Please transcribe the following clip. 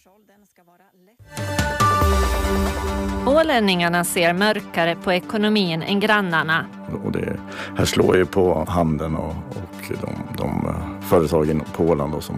Ålänningarna ser mörkare på ekonomin än grannarna. Och det här slår ju på handeln och de företagen på Åland som